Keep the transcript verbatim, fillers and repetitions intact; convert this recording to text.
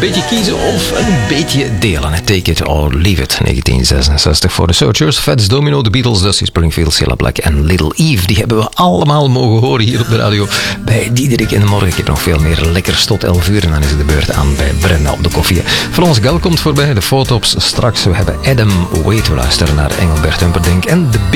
beetje kiezen of een beetje delen. Take it or leave it. negentien zesenzestig voor de Searchers. Fats Domino, The Beatles, Dusty Springfield, Cilla Black en Little Eve. Die hebben we allemaal mogen horen hier op de radio bij Diederik in de morgen. Ik heb nog veel meer lekkers tot elf uur en dan is het de beurt aan bij Brenda op de koffie. Frans Gal komt voorbij, de foto's straks. We hebben Adam Wait, we luisteren naar Engelbert Humperdinck en de